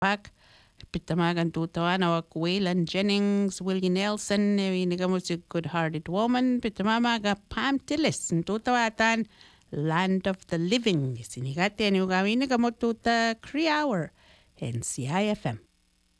back. Pitamagan tutawan Waylon Jennings, Willie Nelson, a good-hearted woman. Pitamamaga Pam Tillis, tutawatan Land of the Living. Sinigate ni ugawin nagamotuta Cree Hour, NCIFM.